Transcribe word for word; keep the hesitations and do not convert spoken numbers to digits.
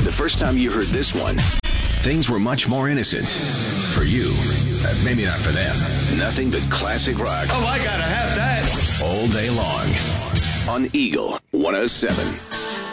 the first time you heard this one, things were much more innocent. For you, uh, maybe not for them. Nothing but classic rock. Oh, I gotta have that. All day long on Eagle one oh seven.